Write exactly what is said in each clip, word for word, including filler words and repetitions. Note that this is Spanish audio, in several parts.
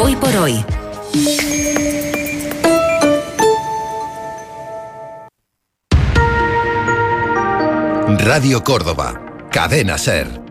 Hoy por hoy. Radio Córdoba, Cadena SER.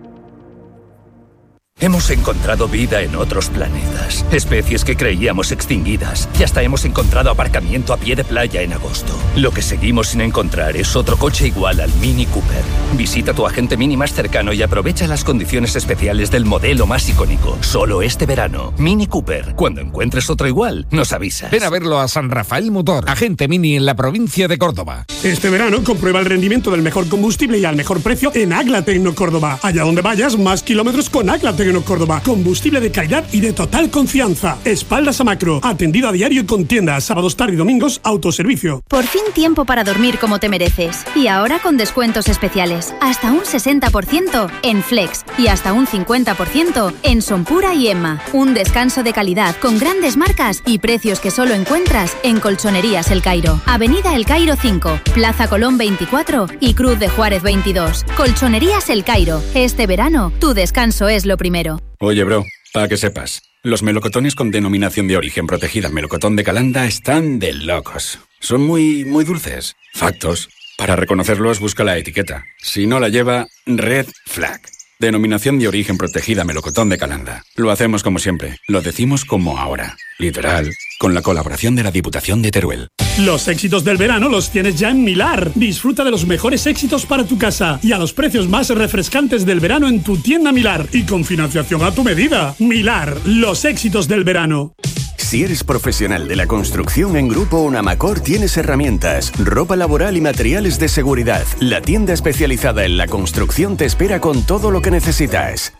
Hemos encontrado vida en otros planetas, especies que creíamos extinguidas, y hasta hemos encontrado aparcamiento a pie de playa en agosto. Lo que seguimos sin encontrar es otro coche igual al Mini Cooper. Visita tu agente Mini más cercano y aprovecha las condiciones especiales del modelo más icónico. Solo este verano. Mini Cooper. Cuando encuentres otro igual, nos avisas. Ven a verlo a San Rafael Motor, agente Mini en la provincia de Córdoba. Este verano comprueba el rendimiento del mejor combustible y al mejor precio en Agla Tecno Córdoba. Allá donde vayas, más kilómetros con Agla Tecno Córdoba. Combustible de calidad y de total confianza. Espaldas a Macro. Atendido a diario con tiendas. Sábados, tarde y domingos. Autoservicio. Por fin tiempo para dormir como te mereces. Y ahora con descuentos especiales. Hasta un sesenta por ciento en Flex. Y hasta un cincuenta por ciento en Sonpura y Emma. Un descanso de calidad con grandes marcas y precios que solo encuentras en Colchonerías El Cairo. Avenida El Cairo cinco. Plaza Colón veinticuatro y Cruz de Juárez veintidós. Colchonerías El Cairo. Este verano, tu descanso es lo primero. Oye, bro, para que sepas, los melocotones con denominación de origen protegida melocotón de Calanda están de locos. Son muy, muy dulces. Factos. Para reconocerlos, busca la etiqueta. Si no la lleva, red flag. Denominación de origen protegida melocotón de Calanda. Lo hacemos como siempre. Lo decimos como ahora. Literal. Con la colaboración de la Diputación de Teruel. Los éxitos del verano los tienes ya en Milar. Disfruta de los mejores éxitos para tu casa y a los precios más refrescantes del verano en tu tienda Milar y con financiación a tu medida. Milar, los éxitos del verano. Si eres profesional de la construcción, en Grupo Unamacor tienes herramientas, ropa laboral y materiales de seguridad. La tienda especializada en la construcción te espera con todo lo que necesitas.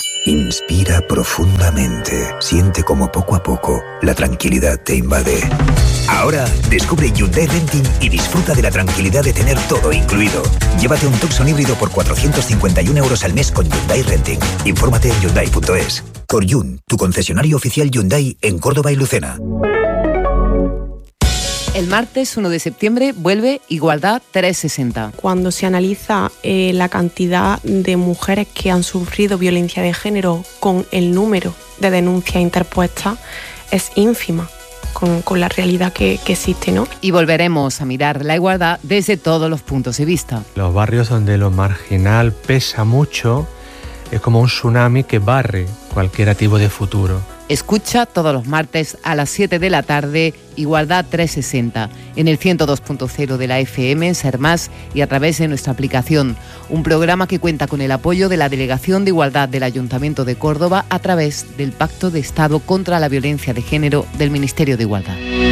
Inspira profundamente. Siente como poco a poco la tranquilidad te invade. Ahora descubre Hyundai Renting y disfruta de la tranquilidad de tener todo incluido. Llévate un Tucson híbrido por cuatrocientos cincuenta y uno euros al mes con Hyundai Renting. Infórmate en hyundai punto es. Coryun, tu concesionario oficial Hyundai en Córdoba y Lucena. El martes uno de septiembre vuelve Igualdad trescientos sesenta. Cuando se analiza eh, la cantidad de mujeres que han sufrido violencia de género con el número de denuncias interpuestas, es ínfima con, con la realidad que, que existe, ¿no? Y volveremos a mirar la igualdad desde todos los puntos de vista. Los barrios donde lo marginal pesa mucho es como un tsunami que barre cualquier tipo de futuro. Escucha todos los martes a las siete de la tarde Igualdad trescientos sesenta en el ciento dos punto cero de la F M en Ser Más y a través de nuestra aplicación. Un programa que cuenta con el apoyo de la Delegación de Igualdad del Ayuntamiento de Córdoba a través del Pacto de Estado contra la Violencia de Género del Ministerio de Igualdad.